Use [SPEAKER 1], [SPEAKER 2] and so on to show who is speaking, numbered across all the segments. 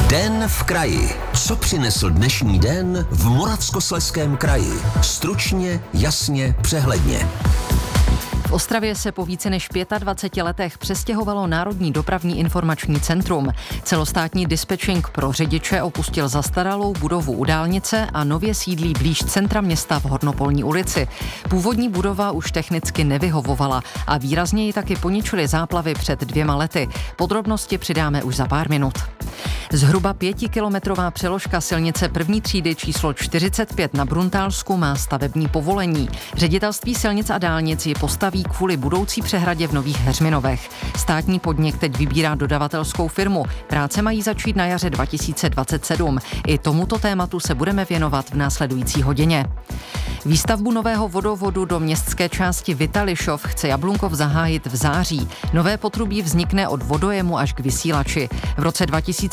[SPEAKER 1] Den v kraji. Co přinesl dnešní den v Moravskoslezském kraji? Stručně, jasně, přehledně.
[SPEAKER 2] V Ostravě se po více než 25 letech přestěhovalo Národní dopravní informační centrum. Celostátní dispečing pro řidiče opustil zastaralou budovu u dálnice a nově sídlí blíž centra města v Hornopolní ulici. Původní budova už technicky nevyhovovala a výrazně ji taky poničily záplavy před 2 lety. Podrobnosti přidáme už za pár minut. Zhruba 5kilometrová přeložka silnice první třídy číslo 45 na Bruntálsku má stavební povolení. Ředitelství silnic a dálnic ji postaví kvůli budoucí přehradě v Nových Heřminovech. Státní podnik teď vybírá dodavatelskou firmu. Práce mají začít na jaře 2027. I tomuto tématu se budeme věnovat v následující hodině. Výstavbu nového vodovodu do městské části Vitališov chce Jablunkov zahájit v září. Nové potrubí vznikne od vodojemu až k vysílači. V roce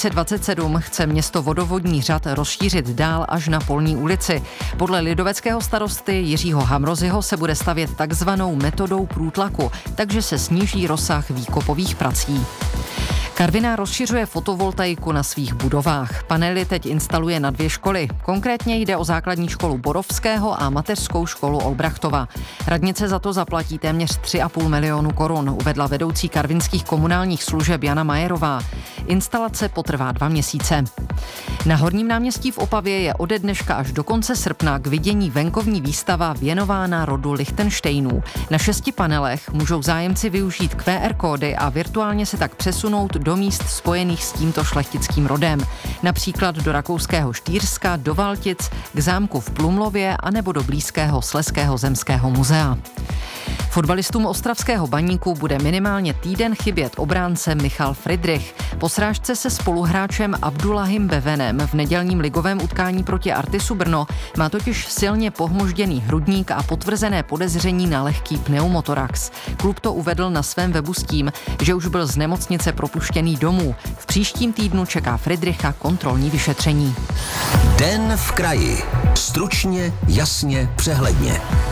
[SPEAKER 2] 2027 chce město vodovodní řad rozšířit dál až na Polní ulici. Podle lidoveckého starosty Jiřího Hamrozyho se bude stavět takzvanou metodou průtlaku, takže se sníží rozsah výkopových prací. Karviná rozšiřuje fotovoltaiku na svých budovách. Panely teď instaluje na 2 školy. Konkrétně jde o základní školu Borovského a mateřskou školu Olbrachtova. Radnice za to zaplatí téměř 3,5 milionu korun, uvedla vedoucí karvinských komunálních služeb Jana Majerová. Instalace potrvá 2 měsíce. Na Horním náměstí v Opavě je ode dneška až do konce srpna k vidění venkovní výstava věnována rodu Lichtenštejnů. Na 6 panelech můžou zájemci využít QR kódy a virtuálně se tak přesunout do míst spojených s tímto šlechtickým rodem. Například do rakouského Štýrska, do Valtic, k zámku v Plumlově anebo do blízkého Slezského zemského muzea. Fotbalistům ostravského Baníku bude minimálně týden chybět obránce Michal Friedrich. Po srážce se spoluhráčem Abdullahim Bevenem v nedělním ligovém utkání proti Artisu Brno má totiž silně pohmožděný hrudník a potvrzené podezření na lehký pneumotorax. Klub to uvedl na svém webu s tím, že už byl z nemocnice propuštěný domů. V příštím týdnu čeká Friedricha kontrolní vyšetření.
[SPEAKER 1] Den v kraji. Stručně, jasně, přehledně.